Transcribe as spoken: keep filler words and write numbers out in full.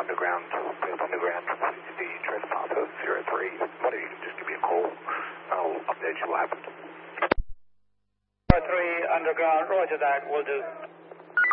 underground, Perth underground, the trace path of zero three. Why don't you just give me a call? I'll update you what happened. zero three underground, roger that, will do.